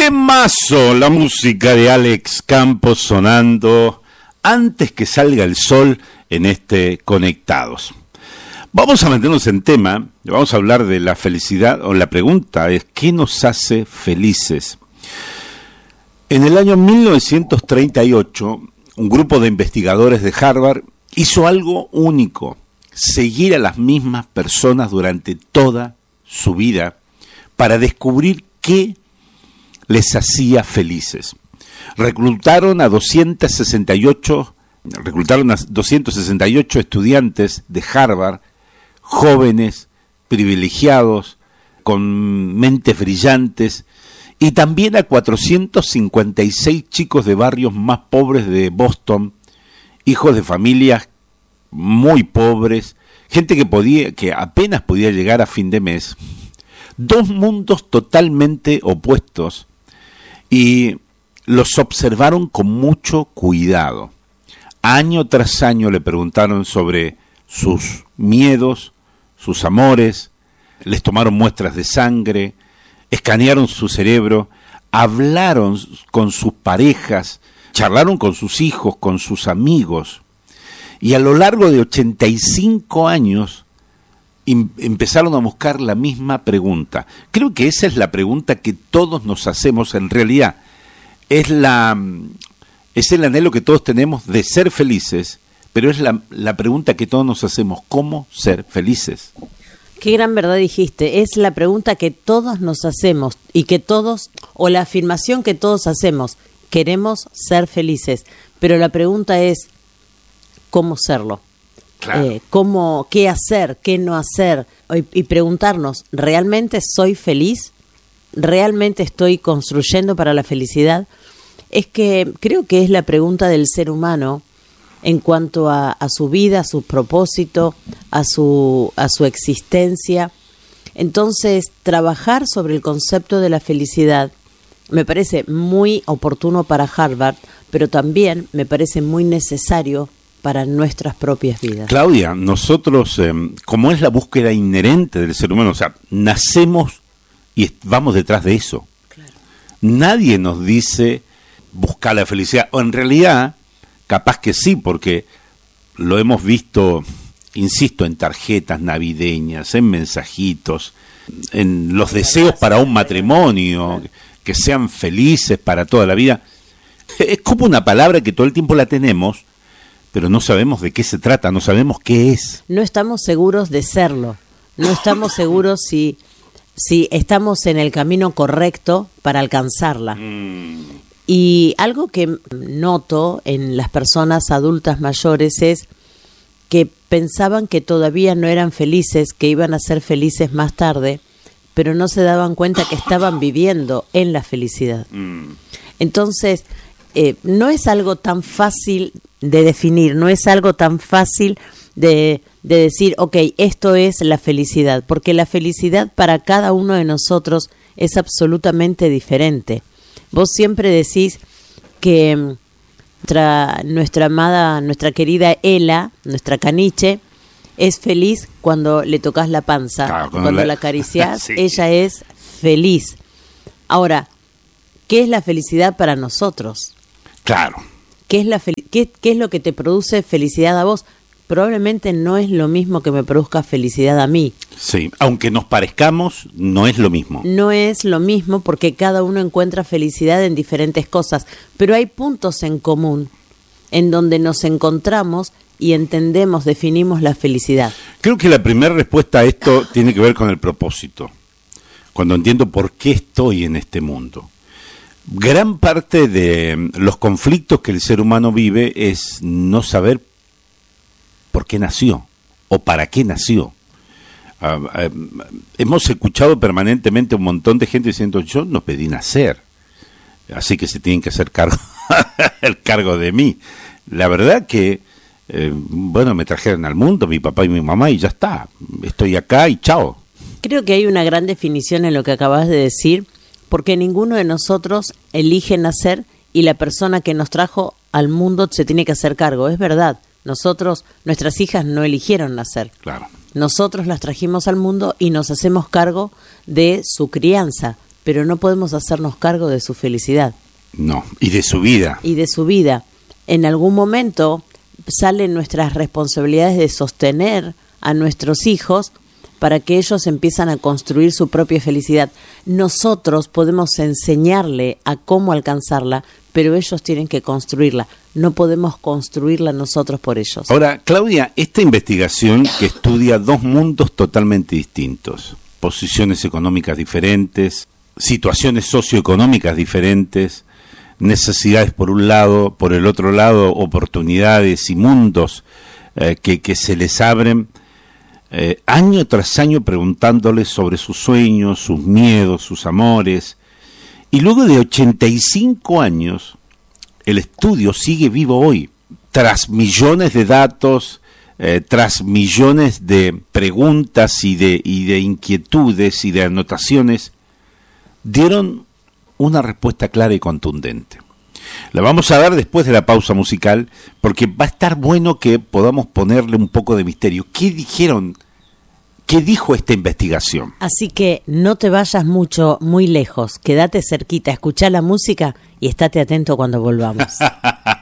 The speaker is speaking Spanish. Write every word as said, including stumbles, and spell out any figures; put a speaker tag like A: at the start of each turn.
A: Temazo, la música de Alex Campos sonando antes que salga el sol en este Conectados. Vamos a meternos en tema, vamos a hablar de la felicidad, o la pregunta es, ¿qué nos hace felices? En el año mil novecientos treinta y ocho, un grupo de investigadores de Harvard hizo algo único, seguir a las mismas personas durante toda su vida para descubrir qué les hacía felices. Reclutaron a doscientos sesenta y ocho, reclutaron a doscientos sesenta y ocho estudiantes de Harvard, jóvenes, privilegiados, con mentes brillantes, y también a cuatrocientos cincuenta y seis chicos de barrios más pobres de Boston, hijos de familias muy pobres, gente que podía, que apenas podía llegar a fin de mes. Dos mundos totalmente opuestos, y los observaron con mucho cuidado. Año tras año le preguntaron sobre sus miedos, sus amores, les tomaron muestras de sangre, escanearon su cerebro, hablaron con sus parejas, charlaron con sus hijos, con sus amigos, y a lo largo de ochenta y cinco años em- empezaron a buscar la misma pregunta. Creo que esa es la pregunta que todos nos hacemos en realidad. Es la es el anhelo que todos tenemos de ser felices, pero es la, la pregunta que todos nos hacemos, ¿cómo ser felices?
B: Qué gran verdad dijiste, es la pregunta que todos nos hacemos y que todos, o la afirmación que todos hacemos, queremos ser felices, pero la pregunta es, ¿cómo serlo? Claro. Eh, ¿cómo, qué hacer, qué no hacer? Y, y preguntarnos, ¿realmente soy feliz? ¿Realmente estoy construyendo para la felicidad? Es que creo que es la pregunta del ser humano en cuanto a, a su vida, a su propósito, a su, a su existencia. Entonces, trabajar sobre el concepto de la felicidad me parece muy oportuno para Harvard, pero también me parece muy necesario para nuestras propias vidas.
A: Claudia, nosotros, eh, como es la búsqueda inherente del ser humano, o sea, nacemos y vamos detrás de eso. Claro. Nadie nos dice buscar la felicidad, o en realidad, capaz que sí, porque lo hemos visto, insisto, en tarjetas navideñas, en mensajitos, en los deseos para un matrimonio, que sean felices para toda la vida. Es como una palabra que todo el tiempo la tenemos, pero no sabemos de qué se trata, no sabemos qué es.
B: No estamos seguros de serlo, no estamos seguros si, si estamos en el camino correcto para alcanzarla. Mm. Y algo que noto en las personas adultas mayores es que pensaban que todavía no eran felices, que iban a ser felices más tarde, pero no se daban cuenta que estaban viviendo en la felicidad. Mm. Entonces, eh, no es algo tan fácil de definir, no es algo tan fácil de, de decir, ok, esto es la felicidad, porque la felicidad para cada uno de nosotros es absolutamente diferente. Vos siempre decís que nuestra, nuestra amada, nuestra querida Ela, nuestra caniche, es feliz cuando le tocas la panza, claro, cuando, cuando la, la acariciás, sí. Ella es feliz. Ahora, ¿qué es la felicidad para nosotros?
A: Claro.
B: ¿Qué es, la fel- qué, qué es lo que te produce felicidad a vos? Probablemente no es lo mismo que me produzca felicidad a mí.
A: Sí, aunque nos parezcamos, no es lo mismo.
B: No es lo mismo porque cada uno encuentra felicidad en diferentes cosas, pero hay puntos en común en donde nos encontramos y entendemos, definimos la felicidad.
A: Creo que la primera respuesta a esto tiene que ver con el propósito, cuando entiendo por qué estoy en este mundo. Gran parte de los conflictos que el ser humano vive es no saber por qué nació o para qué nació. Uh, uh, hemos escuchado permanentemente un montón de gente diciendo, yo no pedí nacer, así que se tienen que hacer cargo el cargo de mí. La verdad que, eh, bueno, me trajeron al mundo mi papá y mi mamá y ya está, estoy acá y chao.
B: Creo que hay una gran definición en lo que acabas de decir, porque ninguno de nosotros elige nacer y la persona que nos trajo al mundo se tiene que hacer cargo, es verdad. Nosotros, nuestras hijas no eligieron nacer.
A: Claro.
B: Nosotros las trajimos al mundo y nos hacemos cargo de su crianza, pero no podemos hacernos cargo de su felicidad.
A: No, y de su vida.
B: Y de su vida. En algún momento salen nuestras responsabilidades de sostener a nuestros hijos para que ellos empiezan a construir su propia felicidad. Nosotros podemos enseñarle a cómo alcanzarla, pero ellos tienen que construirla. No podemos construirla nosotros por ellos.
A: Ahora, Claudia, esta investigación que estudia dos mundos totalmente distintos, posiciones económicas diferentes, situaciones socioeconómicas diferentes, necesidades por un lado, por el otro lado, oportunidades y mundos eh, que, que se les abren, eh, año tras año preguntándoles sobre sus sueños, sus miedos, sus amores, y luego de ochenta y cinco años, el estudio sigue vivo hoy, tras millones de datos, eh, tras millones de preguntas y de, y de inquietudes y de anotaciones, dieron una respuesta clara y contundente. La vamos a dar después de la pausa musical, porque va a estar bueno que podamos ponerle un poco de misterio. ¿Qué dijeron? ¿Qué dijo esta investigación?
B: Así que no te vayas mucho, muy lejos, quédate cerquita, escuchá la música y estate atento cuando volvamos.